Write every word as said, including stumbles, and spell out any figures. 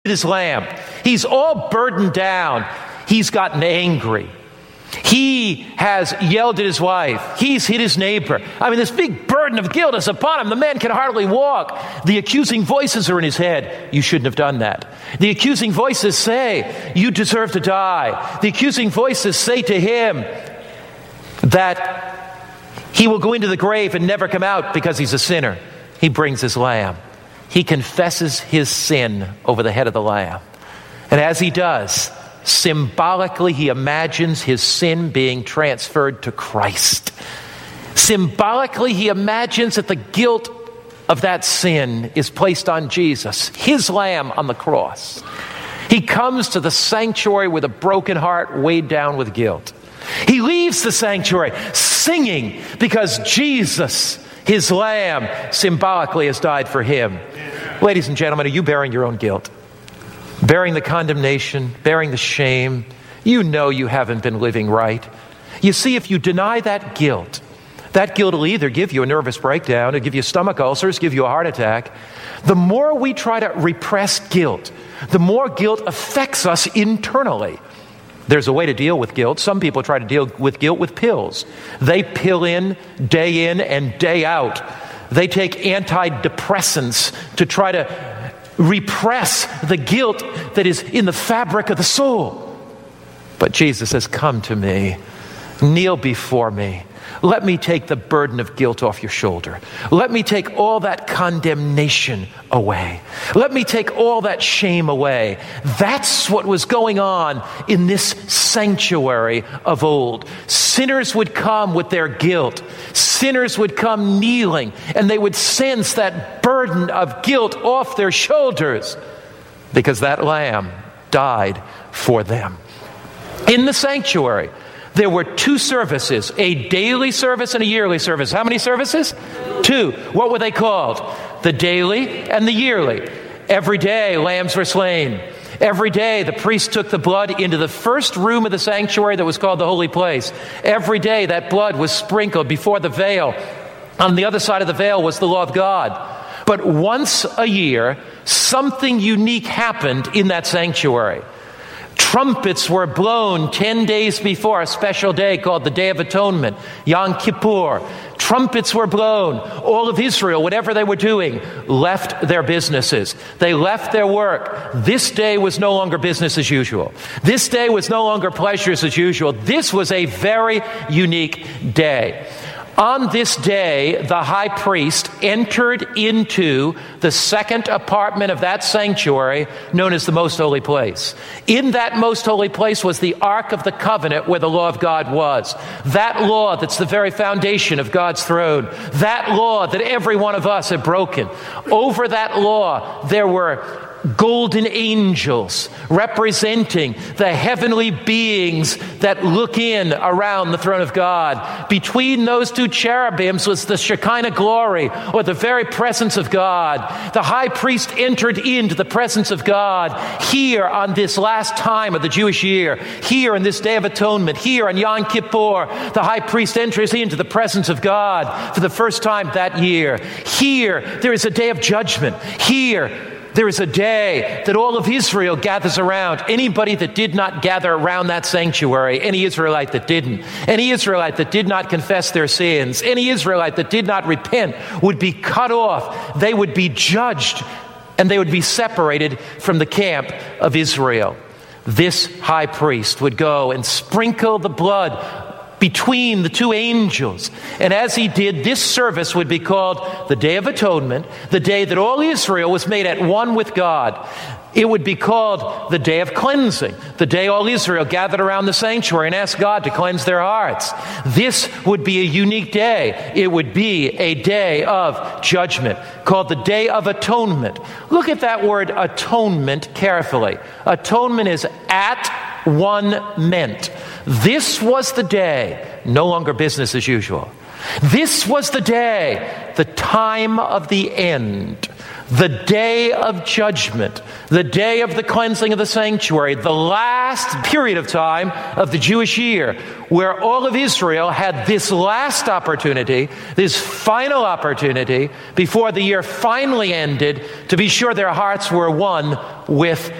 his lamb. He's all burdened down. He's gotten angry. He has yelled at his wife. He's hit his neighbor. I mean, this big burden of guilt is upon him. The man can hardly walk. The accusing voices are in his head. You shouldn't have done that. The accusing voices say, you deserve to die. The accusing voices say to him that he will go into the grave and never come out because he's a sinner. He brings his lamb. He confesses his sin over the head of the lamb. And as he does, symbolically, he imagines his sin being transferred to Christ. Symbolically, he imagines that the guilt of that sin is placed on Jesus, his lamb on the cross. He comes to the sanctuary with a broken heart, weighed down with guilt. He leaves the sanctuary singing because Jesus, his lamb, symbolically has died for him. Ladies and gentlemen, are you bearing your own guilt? Bearing the condemnation, bearing the shame? You know you haven't been living right. You see, if you deny that guilt, that guilt will either give you a nervous breakdown, it'll give you stomach ulcers, give you a heart attack. The more we try to repress guilt, the more guilt affects us internally. There's a way to deal with guilt. Some people try to deal with guilt with pills. They pill in, day in and day out. They take antidepressants to try to repress the guilt that is in the fabric of the soul. But Jesus says, come to me, kneel before me. Let me take the burden of guilt off your shoulder. Let me take all that condemnation away. Let me take all that shame away. That's what was going on in this sanctuary of old. Sinners would come with their guilt. Sinners would come kneeling, and they would sense that burden of guilt off their shoulders because that lamb died for them. In the sanctuary, there were two services, a daily service and a yearly service. How many services? Two. What were they called? The daily and the yearly. Every day, lambs were slain. Every day, the priest took the blood into the first room of the sanctuary that was called the holy place. Every day, that blood was sprinkled before the veil. On the other side of the veil was the law of God. But once a year, something unique happened in that sanctuary. Trumpets were blown ten days before a special day called the Day of Atonement, Yom Kippur. Trumpets were blown. All of Israel, whatever they were doing, left their businesses. They left their work. This day was no longer business as usual. This day was no longer pleasures as usual. This was a very unique day. On this day, the high priest entered into the second apartment of that sanctuary known as the Most Holy Place. In that Most Holy Place was the Ark of the Covenant where the law of God was. That law that's the very foundation of God's throne. That law that every one of us had broken. Over that law, there were golden angels representing the heavenly beings that look in around the throne of God. Between those two cherubims was the Shekinah glory, or the very presence of God. The high priest entered into the presence of God here on this last time of the Jewish year, here on this Day of Atonement, here on Yom Kippur. The high priest enters into the presence of God for the first time that year. Here, there is a day of judgment. Here, there is a day that all of Israel gathers around. Anybody that did not gather around that sanctuary, any Israelite that didn't, any Israelite that did not confess their sins, any Israelite that did not repent would be cut off. They would be judged, and they would be separated from the camp of Israel. This high priest would go and sprinkle the blood between the two angels. And as he did, this service would be called the Day of Atonement, the day that all Israel was made at one with God. It would be called the Day of Cleansing, the day all Israel gathered around the sanctuary and asked God to cleanse their hearts. This would be a unique day. It would be a day of judgment called the Day of Atonement. Look at that word atonement carefully. Atonement is at one meant. This was the day, no longer business as usual. This was the day, the time of the end. the day of judgment, the day of the cleansing of the sanctuary, the last period of time of the Jewish year, where all of Israel had this last opportunity, this final opportunity, before the year finally ended, to be sure their hearts were one with